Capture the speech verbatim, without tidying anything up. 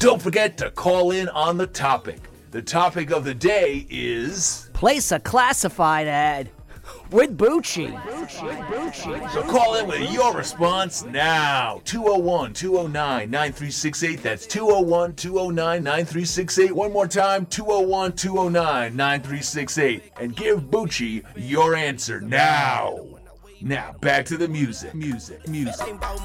Don't forget to call in on the topic. The topic of the day is... Place a classified ad with Bucci. So call in with your response now. two oh one, two oh nine, nine three six eight. That's two oh one, two oh nine, nine three six eight. One more time, two oh one, two oh nine, nine three six eight. And give Bucci your answer now. Now, back to the music. Music, music.